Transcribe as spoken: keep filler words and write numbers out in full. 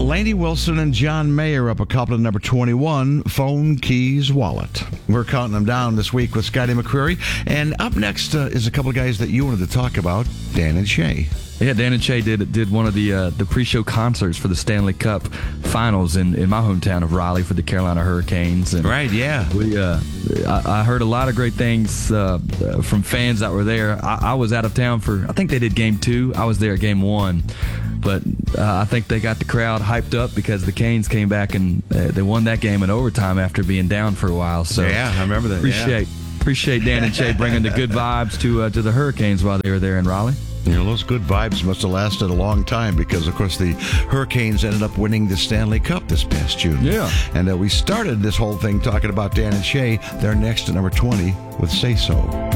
Lainey Wilson and John Mayer up a couple at number twenty-one, Phone, Keys, Wallet. We're counting them down this week with Scotty McCreery. And up next uh, is a couple of guys that you wanted to talk about, Dan and Shay. Yeah, Dan and Shay did did one of the uh, the pre-show concerts for the Stanley Cup Finals in, in my hometown of Raleigh for the Carolina Hurricanes. And right, yeah. We uh, I, I heard a lot of great things uh, from fans that were there. I, I was out of town for, I think they did game two. I was there at game one. But uh, I think they got the crowd hyped up because the Canes came back and uh, they won that game in overtime after being down for a while. So yeah, I remember that. Appreciate yeah. appreciate Dan and Shay bringing the good vibes to uh, to the Hurricanes while they were there in Raleigh. You know, those good vibes must have lasted a long time because, of course, the Hurricanes ended up winning the Stanley Cup this past June. Yeah. And uh, we started this whole thing talking about Dan and Shay. They're next at number twenty with Say So.